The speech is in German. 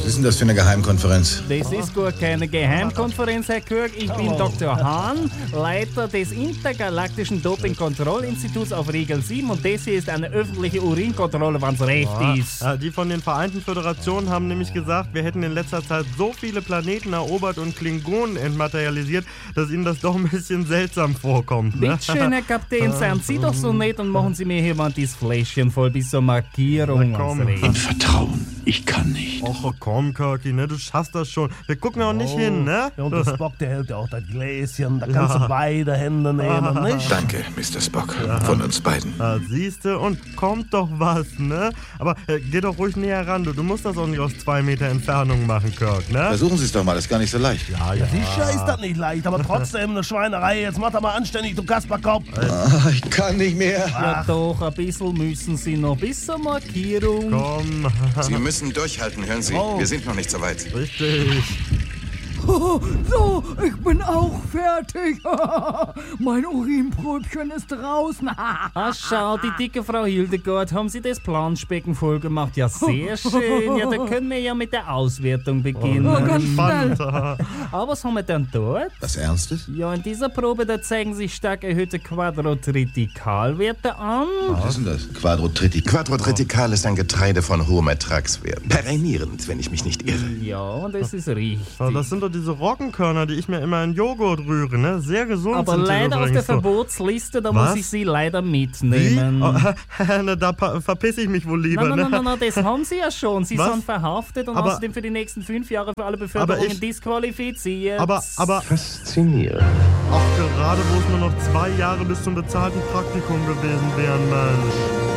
Was ist denn das für eine Geheimkonferenz? Das ist gar keine Geheimkonferenz, Herr Kirk. Ich bin Dr. Hahn, Leiter des Intergalaktischen Dopingkontrollinstituts auf Riegel 7 und das hier ist eine öffentliche Urinkontrolle, wenn's recht ist. Die von den Vereinten Föderationen haben nämlich gesagt, wir hätten in letzter Zeit so viele Planeten erobert und Klingonen entmaterialisiert, dass ihnen das doch ein bisschen seltsam vorkommt. Ne? Nicht schön, Herr Kapitän, seien Sie doch so nett und machen Sie mir hier mal dieses Fläschchen voll bis zur Markierung. Na komm. Und Vertrauen. Ich kann nicht. Och komm, Kirky, ne, du schaffst das schon. Wir gucken auch nicht hin, ne? Ja, und der Spock, der hält ja auch das Gläschen. Da kannst du beide Hände nehmen, nicht? Danke, Mr. Spock. Von uns beiden. Siehste, und kommt doch was, ne? Aber geh doch ruhig näher ran, du musst das auch nicht aus 2 Meter Entfernung machen, Kirk, ne? Versuchen Sie es doch mal, das ist gar nicht so leicht. Ja, sicher ist das nicht leicht, aber trotzdem eine Schweinerei. Jetzt mach doch mal anständig, du Kasperkopf. Ich kann nicht mehr. Ja doch, ein bisschen müssen Sie noch bis zur Markierung. Komm, Sie müssen durchhalten, hören Sie. Wir sind noch nicht so weit. richtig. So, ich bin auch fertig. Mein Urinpröbchen ist draußen. Ah, schau, die dicke Frau Hildegard, haben Sie das Planschbecken voll gemacht? Ja, sehr schön. Ja, da können wir ja mit der Auswertung beginnen. Ganz schnell. Aber was haben wir denn dort? Was Ernstes? Ja, in dieser Probe, da zeigen sich stark erhöhte Quadrotritikalwerte an. Was ist denn das? Quadrotritik. Quadrotritikal ist ein Getreide von hohem Ertragswert. Perennierend, wenn ich mich nicht irre. Ja, das ist richtig. Das sind doch diese Roggenkörner, die ich mir immer in Joghurt rühre, ne? Sehr gesund Aber sind die leider auf der übrigens so. Verbotsliste, da Was? muss ich Sie leider mitnehmen. Na, da verpiss ich mich wohl lieber, Nein, das haben Sie ja schon. Sie Was? sind verhaftet und Aber- außerdem für die nächsten 5 Jahre für alle Beförderungen ich- disqualifiziert. Aber, Faszinierend. auch gerade wo es nur noch 2 Jahre bis zum bezahlten Praktikum gewesen wären, Mensch.